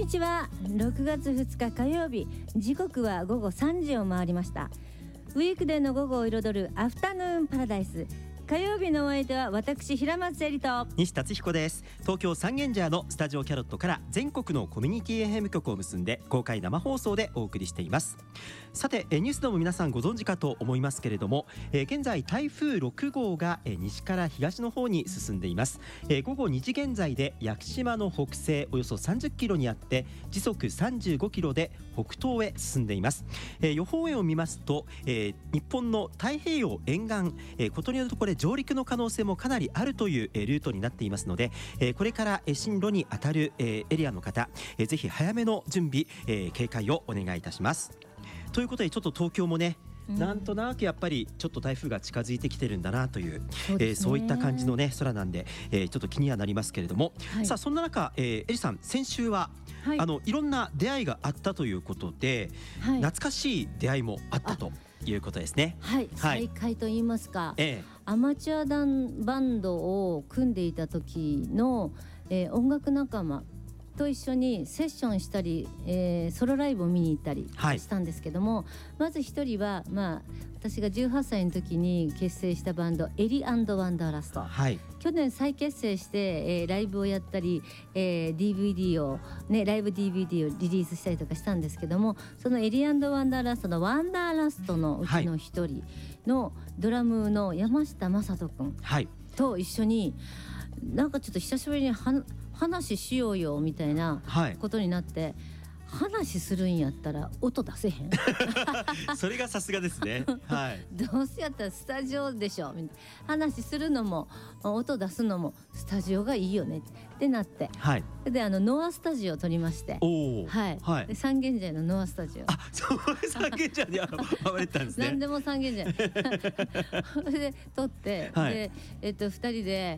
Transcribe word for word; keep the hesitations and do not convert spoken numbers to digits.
ちは。ろくがつふつか火曜日、時刻はごごさんじを回りました。ウィークデーの午後を彩るアフタヌーンパラダイス。火曜日のお相手は私平松恵里と西達彦です。東京三軒茶屋のスタジオキャロットから全国のコミュニティ エフエム 局を結んで公開生放送でお送りしています。さてニュースでも皆さんご存知かと思いますけれども、えー、現在台風ろくごうが、えー、西から東の方に進んでいます。えー、ごごにじ現在で屋久島の北西およそさんじゅっキロにあって時速さんじゅうごキロで北東へ進んでいます。えー、予報円を見ますと、えー、日本の太平洋沿岸、えー、ことによるとこれ上陸の可能性もかなりあるというルートになっていますので、これから進路に当たるエリアの方、ぜひ早めの準備警戒をお願いいたします。ということでちょっと東京もね、うん、なんとなくやっぱりちょっと台風が近づいてきてるんだなという、そうですね、えー、そういった感じの、ね、空なんで、えー、ちょっと気にはなりますけれども、はい、さあそんな中、えー、エリさん先週は、はい、あのいろんな出会いがあったということで、はい、懐かしい出会いもあったということですね。 はい、はい、再会と言いますか、ええ、アマチュアダンバンドを組んでいた時の、えー、音楽仲間と一緒にセッションしたり、えー、ソロライブを見に行ったりしたんですけども、はい、まず一人は、まあ、私がじゅうはっさいの時に結成したバンドエリ&ワンダーラスト、はい、去年再結成して、えー、ライブをやったり、えー、ディーブイディー を、ね、ライブ ディーブイディー をリリースしたりとかしたんですけども、そのエリ&ワンダーラストのワンダーラストのうちの一人のドラムの山下正人君と一緒に、なんかちょっと久しぶりには話しようよみたいなことになって、はい、話するんやったら音出せへんそれがさすがですね、はい、 どうせやったらスタジオでしょみたいな、話するのも音出すのもスタジオがいいよねってなって、はい、であのノアスタジオを取りまして、お、はいはい、で三軒茶屋のノアスタジオ、 あ、そう三軒茶屋に回れたんですね何でも三軒茶屋で撮って、はい、で、えっと、ふたりで